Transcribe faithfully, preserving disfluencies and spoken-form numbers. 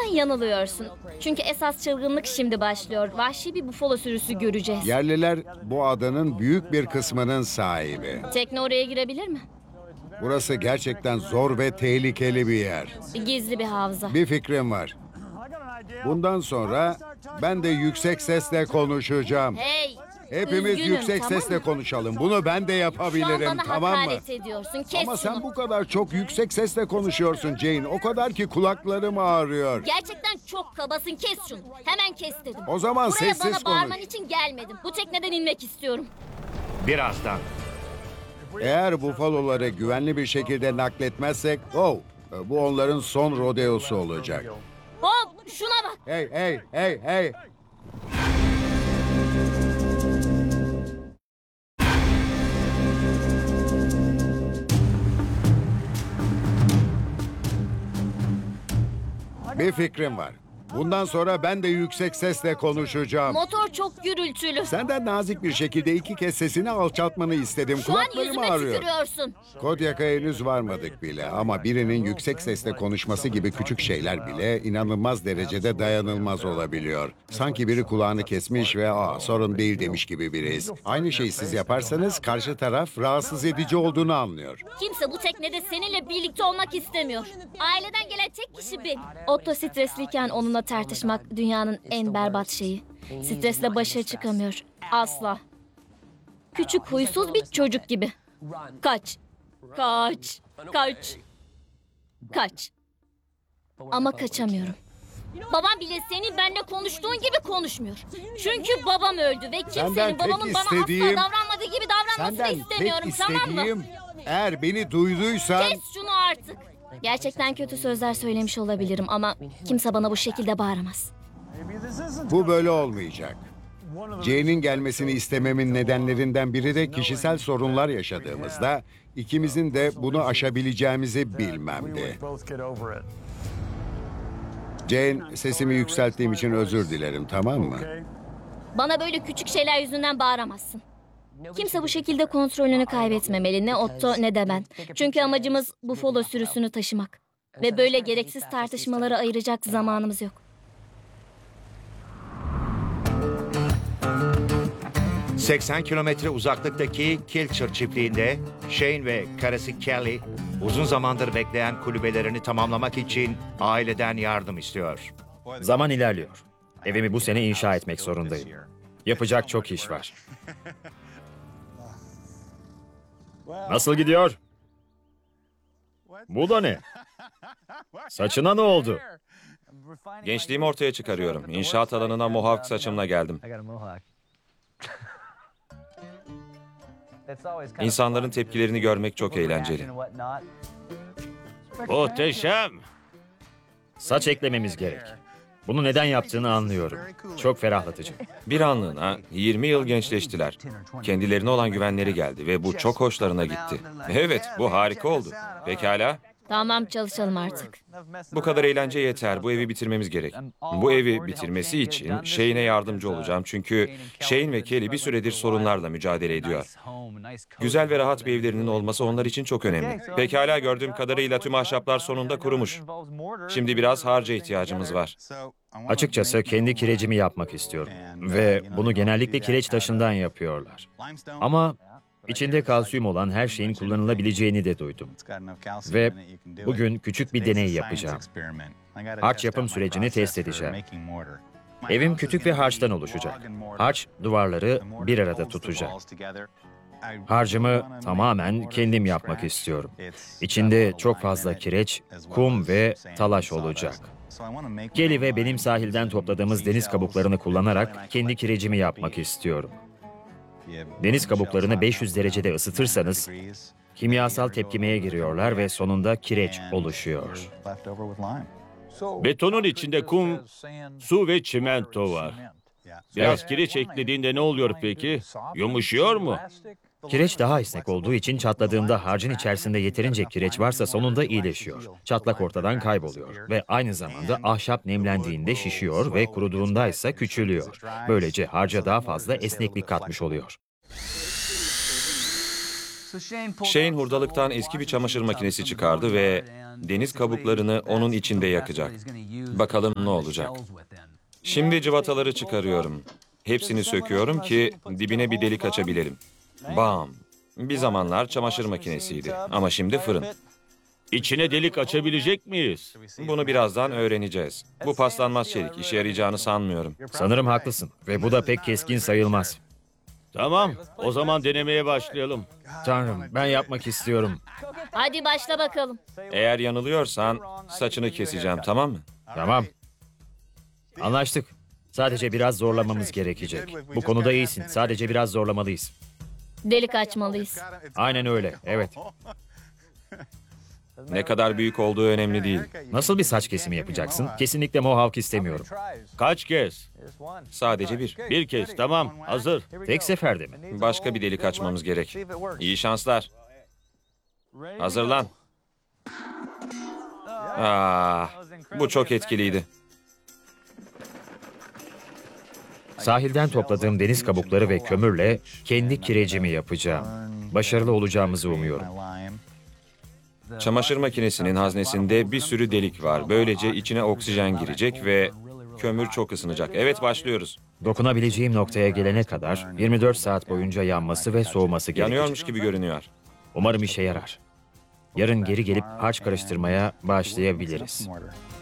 yanılıyorsun. Çünkü esas çılgınlık şimdi başlıyor. Vahşi bir bufalo sürüsü göreceğiz. Yerliler bu adanın büyük bir kısmının sahibi. Tekne oraya girebilir mi? Burası gerçekten zor ve tehlikeli bir yer. Gizli bir havza. Bir fikrim var. Bundan sonra ben de yüksek sesle konuşacağım. Hey! Hepimiz üzgünüm, yüksek tamam sesle mı? konuşalım. Bunu ben de Şu an yapabilirim, bana tamam mı? hakaret ediyorsun. Kes Ama şunu. sen bu kadar çok yüksek sesle konuşuyorsun Jane. O kadar ki kulaklarım ağrıyor. Gerçekten çok kabasın. Kes şunu. Hemen kes dedim. O zaman Buraya sessiz bana bağırman konuş. için gelmedim. Bu tekneden inmek istiyorum. Birazdan. Eğer bufaloları güvenli bir şekilde nakletmezsek, oh, bu onların son rodeosu olacak. Hop! Şuna bak. Hey, hey, hey, hey. Bir fikrim var. Bundan sonra ben de yüksek sesle konuşacağım. Motor çok gürültülü. Senden nazik bir şekilde iki kez sesini alçaltmanı istedim. Şu an Kulaklarım yüzüme ağrıyor. tükürüyorsun. Kodyak'a henüz varmadık bile ama birinin yüksek sesle konuşması gibi küçük şeyler bile inanılmaz derecede dayanılmaz olabiliyor. Sanki biri kulağını kesmiş ve aa sorun değil demiş gibi biriyiz. Aynı şeyi siz yaparsanız karşı taraf rahatsız edici olduğunu anlıyor. Kimse bu teknede seninle birlikte olmak istemiyor. Aileden gelen tek kişi benim. Otto stresliyken onunla tartışmak dünyanın en berbat şeyi. Stresle başa çıkamıyor. Asla. Küçük huysuz bir çocuk gibi. Kaç. Kaç. Kaç. Kaç. Ama kaçamıyorum. Babam bile senin benimle konuştuğun gibi konuşmuyor. Çünkü babam öldü ve kimsenin Senden tek babamın bana istediğim- asla davranmadığı gibi davranmasını Senden istemiyorum, tek tamam mı? istediğim eğer beni duyduysan... Kes şunu artık. Gerçekten kötü sözler söylemiş olabilirim ama kimse bana bu şekilde bağıramaz. Bu böyle olmayacak. Jane'in gelmesini istememin nedenlerinden biri de kişisel sorunlar yaşadığımızda ikimizin de bunu aşabileceğimizi bilmemdi. Jane, sesimi yükselttiğim için özür dilerim, tamam mı? Bana böyle küçük şeyler yüzünden bağıramazsın. Kimse bu şekilde kontrolünü kaybetmemeli, ne Otto ne de ben. Çünkü amacımız bufalo sürüsünü taşımak. Ve böyle gereksiz tartışmaları ayıracak zamanımız yok. seksen kilometre uzaklıktaki Kilcher çiftliğinde Shane ve karısı Kelly uzun zamandır bekleyen kulübelerini tamamlamak için aileden yardım istiyor. Zaman ilerliyor. Evimi bu sene inşa etmek zorundayım. Yapacak çok iş var. Nasıl gidiyor? Bu da ne? Saçına ne oldu? Gençliğimi ortaya çıkarıyorum. İnşaat alanına mohawk saçımla geldim. İnsanların tepkilerini görmek çok eğlenceli. Muhteşem. Saç eklememiz gerek. Bunu neden yaptığını anlıyorum. Çok ferahlatıcı. Bir anlığına yirmi yıl gençleştiler. Kendilerine olan güvenleri geldi ve bu çok hoşlarına gitti. Evet, bu harika oldu. Pekala, Tamam, çalışalım artık. bu kadar eğlence yeter. Bu evi bitirmemiz gerek. Bu evi bitirmesi için Shane'e yardımcı olacağım. Çünkü Shane ve Kelly bir süredir sorunlarla mücadele ediyor. Güzel ve rahat bir evlerinin olması onlar için çok önemli. Pekala, gördüğüm kadarıyla tüm ahşaplar sonunda kurumuş. Şimdi biraz harca ihtiyacımız var. Açıkçası kendi kirecimi yapmak istiyorum. Ve bunu genellikle kireç taşından yapıyorlar. Ama içinde kalsiyum olan her şeyin kullanılabileceğini de duydum. Ve bugün küçük bir deney yapacağım. Harç yapım sürecini test edeceğim. Evim kütük ve harçtan oluşacak. Harç duvarları bir arada tutacak. Harcımı tamamen kendim yapmak istiyorum. İçinde çok fazla kireç, kum ve talaş olacak. Kelly ve benim sahilden topladığımız deniz kabuklarını kullanarak kendi kirecimi yapmak istiyorum. Deniz kabuklarını beş yüz derecede ısıtırsanız kimyasal tepkimeye giriyorlar ve sonunda kireç oluşuyor. Betonun içinde kum, su ve çimento var. Biraz kireç eklediğinde ne oluyor peki? Yumuşuyor mu? Kireç daha esnek olduğu için çatladığında harcın içerisinde yeterince kireç varsa sonunda iyileşiyor. Çatlak ortadan kayboluyor ve aynı zamanda ahşap nemlendiğinde şişiyor ve kuruduğunda ise küçülüyor. Böylece harca daha fazla esneklik katmış oluyor. Shane hurdalıktan eski bir çamaşır makinesi çıkardı ve deniz kabuklarını onun içinde yakacak. Bakalım ne olacak. Şimdi cıvataları çıkarıyorum. Hepsini söküyorum ki dibine bir delik açabilelim. Bam! Bir zamanlar çamaşır makinesiydi ama şimdi fırın. İçine delik açabilecek miyiz? Bunu birazdan öğreneceğiz. Bu paslanmaz çelik, işe yarayacağını sanmıyorum. Sanırım haklısın ve bu da pek keskin sayılmaz. Tamam, o zaman denemeye başlayalım. Tanrım, ben yapmak istiyorum. Hadi başla bakalım. Eğer yanılıyorsan saçını keseceğim, tamam mı? Tamam. Anlaştık. Sadece biraz zorlamamız gerekecek. Bu konuda iyisin. Sadece biraz zorlamalıyız. Delik açmalıyız. Aynen öyle. Evet. Ne kadar büyük olduğu önemli değil. Nasıl bir saç kesimi yapacaksın? Kesinlikle mohawk istemiyorum. Kaç kez? Sadece bir. Bir kez, tamam. Hazır. Tek seferde mi? Başka bir delik açmamız gerek. İyi şanslar. Hazırlan. Aa, bu çok etkiliydi. Sahilden topladığım deniz kabukları ve kömürle kendi kirecimi yapacağım. Başarılı olacağımızı umuyorum. Çamaşır makinesinin haznesinde bir sürü delik var. Böylece içine oksijen girecek ve kömür çok ısınacak. Evet, başlıyoruz. Dokunabileceğim noktaya gelene kadar yirmi dört saat boyunca yanması ve soğuması gerekecek. Yanıyormuş gibi görünüyor. Umarım işe yarar. Yarın geri gelip harç karıştırmaya başlayabiliriz.